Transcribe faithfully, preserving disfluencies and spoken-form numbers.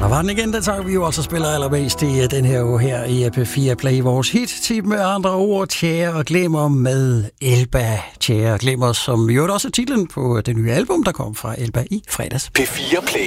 Og var den igen, den sang vi jo altså spiller allermest i den her uge her i P fire Play. Vores hit-tip med andre ord, Tjære og Glimmer med Elba. Tjære og Glimmer, som jo også er titlen på det nye album, der kom fra Elba i fredags. P fire Play.